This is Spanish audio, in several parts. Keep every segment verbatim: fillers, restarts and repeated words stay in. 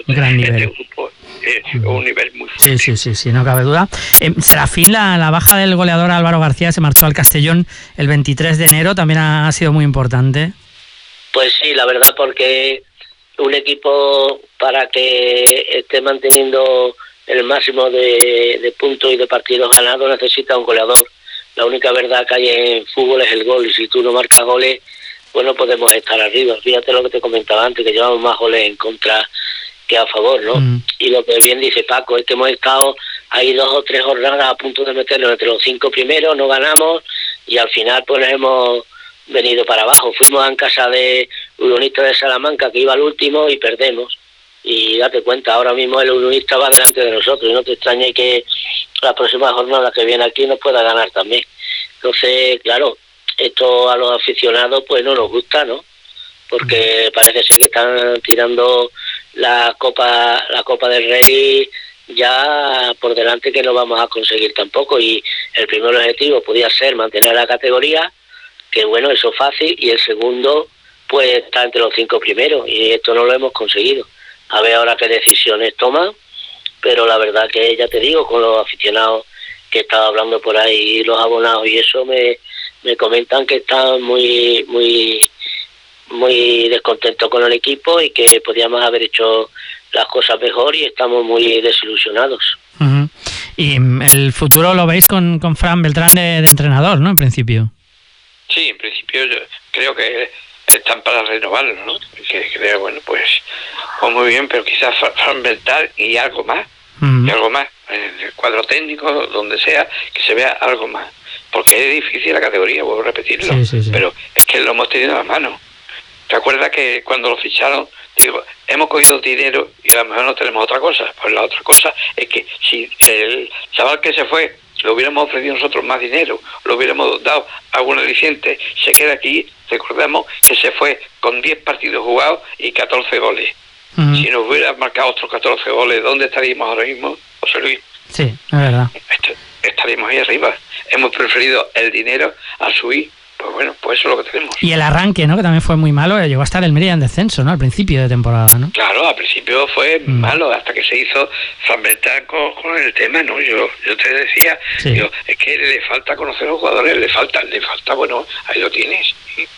Gran nivel. Este grupo es un nivel muy fuerte. Sí, sí, sí, sí, no cabe duda. Eh, Serafín, la, la baja del goleador Álvaro García, se marchó al Castellón el veintitrés de enero, también ha, ha sido muy importante. Pues sí, la verdad, porque un equipo para que esté manteniendo el máximo de, de puntos y de partidos ganados necesita un goleador. La única verdad que hay en fútbol es el gol, y si tú no marcas goles, pues no podemos estar arriba. Fíjate lo que te comentaba antes, que llevamos más goles en contra que a favor, ¿no? Mm. Y lo que bien dice Paco es que hemos estado ahí dos o tres jornadas a punto de meternos entre los cinco primeros, no ganamos, y al final pues nos hemos venido para abajo. Fuimos en casa de Unionista de Salamanca, que iba al último, y perdemos. Y date cuenta, ahora mismo el Unionista va delante de nosotros, y no te extrañe que la próxima jornada que viene aquí nos pueda ganar también. Entonces, claro, esto a los aficionados pues no nos gusta, ¿no? Porque parece ser que están tirando la Copa la Copa del Rey ya por delante, que no vamos a conseguir tampoco, y el primer objetivo podía ser mantener la categoría, que bueno, eso es fácil, y el segundo pues está entre los cinco primeros, y esto no lo hemos conseguido. A ver ahora qué decisiones toman, pero la verdad que ya te digo, con los aficionados que he estado hablando por ahí, los abonados y eso, me, me comentan que están muy muy muy descontentos con el equipo y que podíamos haber hecho las cosas mejor, y estamos muy desilusionados. Uh-huh. Y el futuro lo veis con, con Fran Beltrán de, de entrenador, ¿no? En principio. Sí, en principio yo creo que están para renovarlo, ¿no? Que creo, bueno, pues, pues muy bien, pero quizás Fran Beltrán y algo más, uh-huh. y algo más, en el cuadro técnico, donde sea, que se vea algo más. Porque es difícil la categoría, vuelvo a repetirlo, sí, sí, sí. Pero es que lo hemos tenido en las manos. ¿Te acuerdas que cuando lo ficharon, digo, hemos cogido dinero y a lo mejor no tenemos otra cosa? Pues la otra cosa es que si el chaval que se fue le hubiéramos ofrecido nosotros más dinero, le hubiéramos dado algún aliciente, se queda aquí, recordemos que se fue con diez partidos jugados y catorce goles. Uh-huh. Si nos hubiera marcado otros catorce goles, ¿dónde estaríamos ahora mismo, José Luis? Sí, es verdad. Est- estaríamos ahí arriba. Hemos preferido el dinero a subir. Pues bueno, pues eso es lo que tenemos. Y el arranque, ¿no? Que también fue muy malo, llegó a estar el Mérida en descenso, ¿no? Al principio de temporada, ¿no? Claro, al principio fue mm. malo, hasta que se hizo Fran Beltrán con, con el tema, ¿no? Yo yo te decía, sí. digo, es que le falta conocer a los jugadores, le falta, le falta, bueno, ahí lo tienes.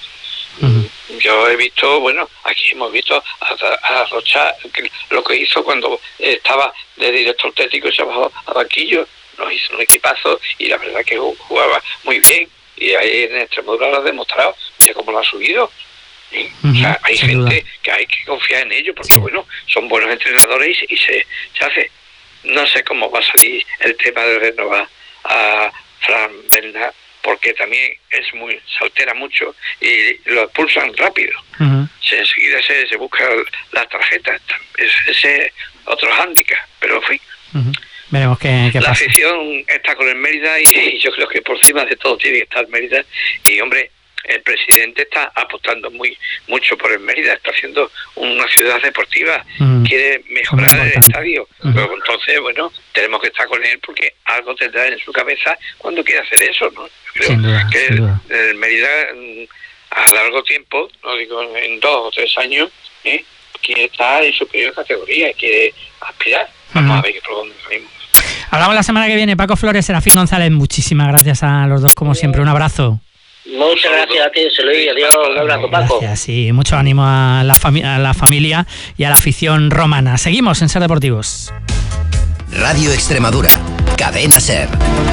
Uh-huh. Yo he visto, bueno, aquí hemos visto a, a Rocha, lo que hizo cuando estaba de director técnico y se bajó a banquillo, nos hizo un equipazo y la verdad que jugaba muy bien. Y ahí en Extremadura lo ha demostrado, mira cómo lo ha subido. Uh-huh, o sea, hay gente duda. que hay que confiar en ellos, porque sí. bueno, son buenos entrenadores y, y se, se hace. No sé cómo va a salir el tema de renovar a Fran Beltrán, porque también es muy, se altera mucho y lo expulsan rápido. Uh-huh. Se, enseguida se, se buscan las tarjetas. Es, ese es otro hándicap, pero en fin. Uh-huh. Veremos qué, qué la pasa. afición está con el Mérida y, y yo creo que por encima de todo tiene que estar Mérida. Y hombre, el presidente está apostando muy mucho por el Mérida, está haciendo una ciudad deportiva, mm. quiere mejorar el estadio. Mm. Pero entonces, bueno, tenemos que estar con él porque algo tendrá en su cabeza cuando quiere hacer eso, ¿no? Yo creo sin duda, que sin duda. El, el Mérida a largo tiempo, no digo en dos o tres años, ¿eh? quiere estar en superior categoría y quiere aspirar. Vamos mm. a ver qué por dónde salimos. Hablamos la semana que viene. Paco Flores, Serafín González, muchísimas gracias a los dos como siempre. Un abrazo. Muchas gracias a ti, José Luis. Adiós, un abrazo, Paco. Gracias, y mucho ánimo a la, fami- a la familia y a la afición romana. Seguimos en Ser Deportivos. Radio Extremadura, Cadena Ser.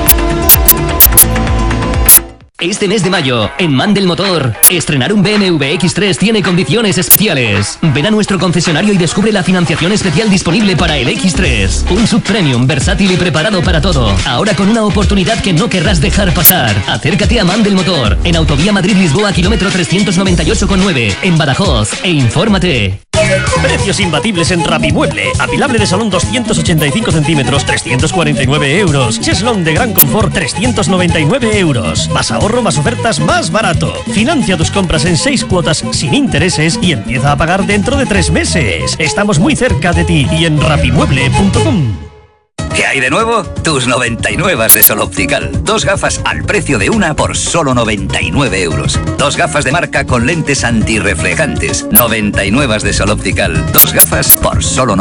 Este mes de mayo, en Mandel Motor, estrenar un B M W X tres tiene condiciones especiales. Ven a nuestro concesionario y descubre la financiación especial disponible para el X tres. Un subpremium versátil y preparado para todo. Ahora con una oportunidad que no querrás dejar pasar. Acércate a Mandel Motor, en Autovía Madrid-Lisboa, kilómetro trescientos noventa y ocho coma nueve, en Badajoz, e infórmate. Precios imbatibles en Rapimueble. Apilable de salón doscientos ochenta y cinco centímetros, trescientos cuarenta y nueve euros. Cheslón de gran confort, trescientos noventa y nueve euros. Más ahorro, más ofertas, más barato. Financia tus compras en seis cuotas sin intereses y empieza a pagar dentro de tres meses. Estamos muy cerca de ti y en rapimueble punto com. ¿Qué hay de nuevo? Tus noventa y nueve de Sol Optical. Dos gafas al precio de una por solo noventa y nueve euros. Dos gafas de marca con lentes antirreflejantes. noventa y nueve de Sol Optical. Dos gafas por solo noventa y nueve.